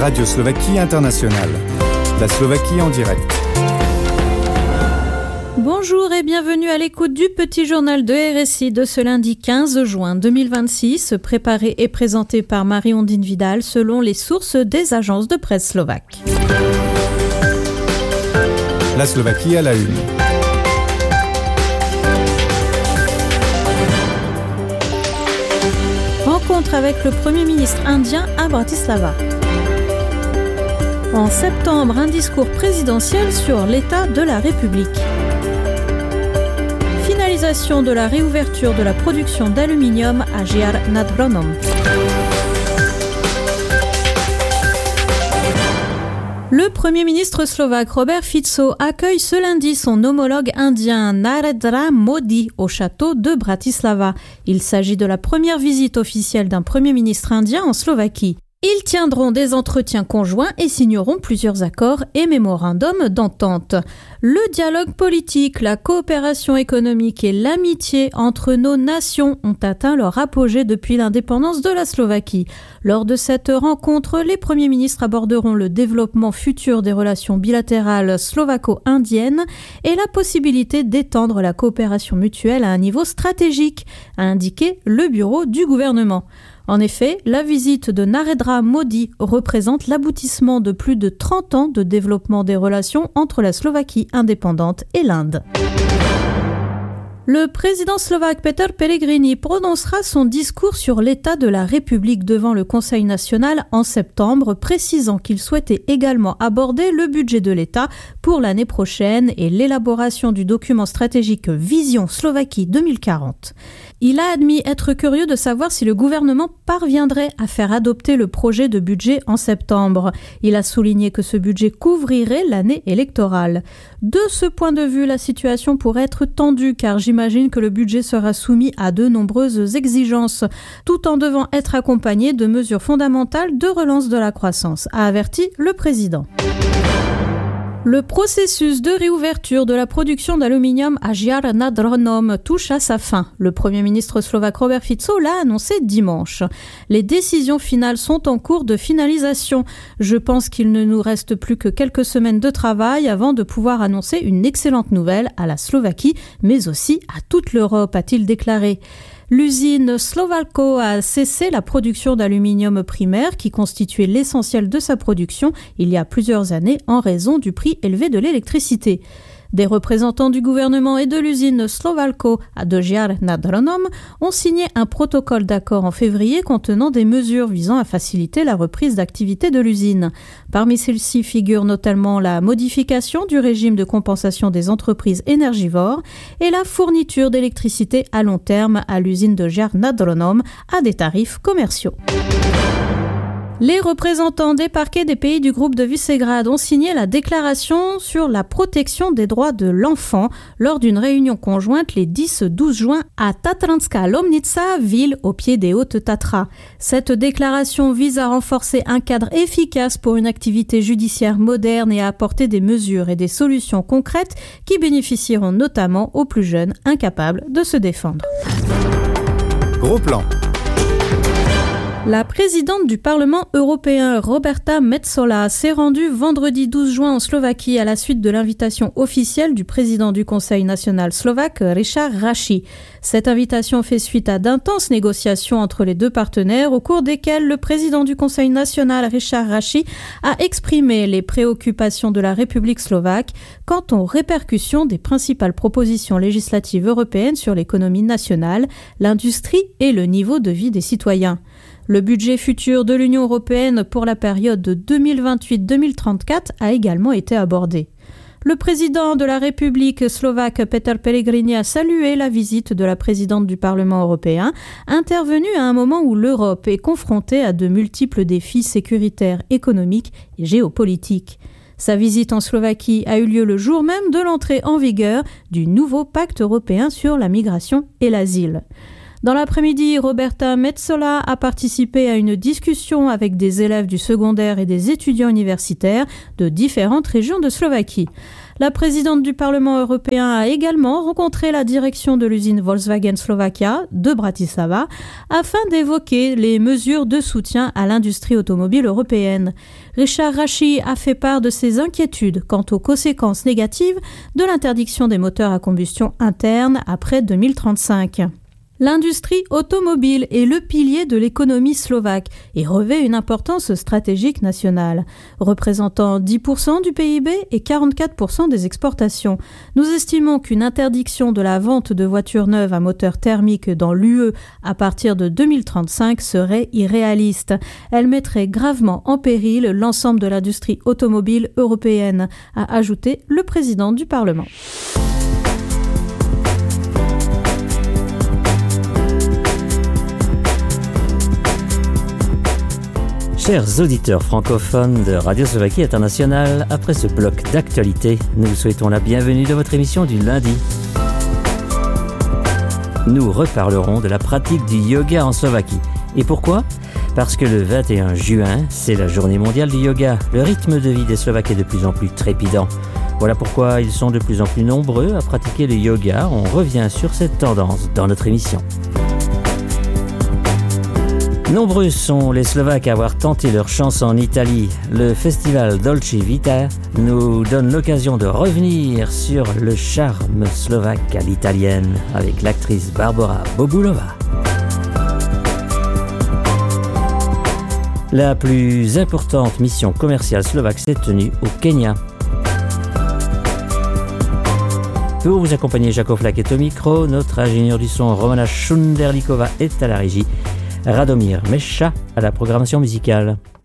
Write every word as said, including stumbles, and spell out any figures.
Radio Slovaquie Internationale. La Slovaquie en direct. Bonjour et bienvenue à l'écoute du petit journal de R S I de ce lundi quinze juin deux mille vingt-six, préparé et présenté par Marie-Ondine Vidal selon les sources des agences de presse slovaques. La Slovaquie à la une. Rencontre avec le Premier ministre indien à Bratislava. En septembre, un discours présidentiel sur l'état de la République. Finalisation de la réouverture de la production d'aluminium à Žiar nad Hronom. Le Premier ministre slovaque Robert Fico accueille ce lundi son homologue indien Narendra Modi au château de Bratislava. Il s'agit de la première visite officielle d'un Premier ministre indien en Slovaquie. Ils tiendront des entretiens conjoints et signeront plusieurs accords et mémorandums d'entente. Le dialogue politique, la coopération économique et l'amitié entre nos nations ont atteint leur apogée depuis l'indépendance de la Slovaquie. Lors de cette rencontre, les premiers ministres aborderont le développement futur des relations bilatérales slovaco-indiennes et la possibilité d'étendre la coopération mutuelle à un niveau stratégique, a indiqué le bureau du gouvernement. En effet, la visite de Narendra Modi représente l'aboutissement de plus de trente ans de développement des relations entre la Slovaquie indépendante et l'Inde. Le président slovaque Peter Pellegrini prononcera son discours sur l'état de la République devant le Conseil national en septembre, précisant qu'il souhaitait également aborder le budget de l'État pour l'année prochaine et l'élaboration du document stratégique Vision Slovaquie deux mille quarante. Il a admis être curieux de savoir si le gouvernement parviendrait à faire adopter le projet de budget en septembre. Il a souligné que ce budget couvrirait l'année électorale. De ce point de vue, la situation pourrait être tendue car j'imagine que le budget sera soumis à de nombreuses exigences, tout en devant être accompagné de mesures fondamentales de relance de la croissance, a averti le président. Le processus de réouverture de la production d'aluminium à Žiar nad Hronom touche à sa fin. Le Premier ministre slovaque Robert Fico l'a annoncé dimanche. Les décisions finales sont en cours de finalisation. Je pense qu'il ne nous reste plus que quelques semaines de travail avant de pouvoir annoncer une excellente nouvelle à la Slovaquie, mais aussi à toute l'Europe, a-t-il déclaré. L'usine Slovalco a cessé la production d'aluminium primaire qui constituait l'essentiel de sa production il y a plusieurs années en raison du prix élevé de l'électricité. Des représentants du gouvernement et de l'usine Slovalco de Žiar nad Hronom ont signé un protocole d'accord en février contenant des mesures visant à faciliter la reprise d'activité de l'usine. Parmi celles-ci figurent notamment la modification du régime de compensation des entreprises énergivores et la fourniture d'électricité à long terme à l'usine de Žiar nad Hronom à des tarifs commerciaux. Les représentants des parquets des pays du groupe de Visegrad ont signé la déclaration sur la protection des droits de l'enfant lors d'une réunion conjointe les dix et douze juin à Tatranská Lomnica, ville au pied des Hautes-Tatras. Cette déclaration vise à renforcer un cadre efficace pour une activité judiciaire moderne et à apporter des mesures et des solutions concrètes qui bénéficieront notamment aux plus jeunes incapables de se défendre. Gros plan. La présidente du Parlement européen, Roberta Metsola, s'est rendue vendredi douze juin en Slovaquie à la suite de l'invitation officielle du président du Conseil national slovaque, Richard Raši. Cette invitation fait suite à d'intenses négociations entre les deux partenaires au cours desquelles le président du Conseil national, Richard Raši, a exprimé les préoccupations de la République slovaque quant aux répercussions des principales propositions législatives européennes sur l'économie nationale, l'industrie et le niveau de vie des citoyens. Le budget futur de l'Union européenne pour la période de deux mille vingt-huit à deux mille trente-quatre a également été abordé. Le président de la République slovaque Peter Pellegrini a salué la visite de la présidente du Parlement européen, intervenue à un moment où l'Europe est confrontée à de multiples défis sécuritaires, économiques et géopolitiques. Sa visite en Slovaquie a eu lieu le jour même de l'entrée en vigueur du nouveau pacte européen sur la migration et l'asile. Dans l'après-midi, Roberta Metsola a participé à une discussion avec des élèves du secondaire et des étudiants universitaires de différentes régions de Slovaquie. La présidente du Parlement européen a également rencontré la direction de l'usine Volkswagen Slovakia de Bratislava afin d'évoquer les mesures de soutien à l'industrie automobile européenne. Richard Rachi a fait part de ses inquiétudes quant aux conséquences négatives de l'interdiction des moteurs à combustion interne après deux mille trente-cinq. L'industrie automobile est le pilier de l'économie slovaque et revêt une importance stratégique nationale, représentant dix pour cent du P I B et quarante-quatre pour cent des exportations. Nous estimons qu'une interdiction de la vente de voitures neuves à moteur thermique dans l'U E à partir de deux mille trente-cinq serait irréaliste. Elle mettrait gravement en péril l'ensemble de l'industrie automobile européenne, a ajouté le président du Parlement. Chers auditeurs francophones de Radio Slovaquie Internationale, après ce bloc d'actualité, nous vous souhaitons la bienvenue dans votre émission du lundi. Nous reparlerons de la pratique du yoga en Slovaquie. Et pourquoi ? Parce que le vingt et un juin, c'est la journée mondiale du yoga. Le rythme de vie des Slovaques est de plus en plus trépidant. Voilà pourquoi ils sont de plus en plus nombreux à pratiquer le yoga. On revient sur cette tendance dans notre émission. Nombreux sont les Slovaques à avoir tenté leur chance en Italie. Le festival Dolce Vita nous donne l'occasion de revenir sur le charme slovaque à l'italienne avec l'actrice Barbara Bobulova. La plus importante mission commerciale slovaque s'est tenue au Kenya. Pour vous accompagner, Jacques Oflak est au micro, notre ingénieur du son Romana Shunderlikova est à la régie. Radomir Mesha à la programmation musicale.